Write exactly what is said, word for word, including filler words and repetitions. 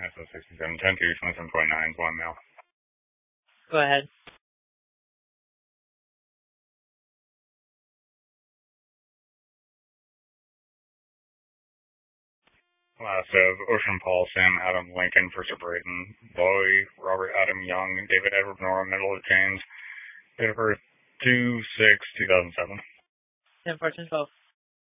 S O sixty-seven, ten two, twenty-seven twenty-nine, one male. Go ahead. Last of Ocean Paul, Sam Adam Lincoln, First of Brayton, Bowie, Robert Adam Young, David Edward Nora, Middle of James, date of birth two six two thousand seven. ten fourteen twelve.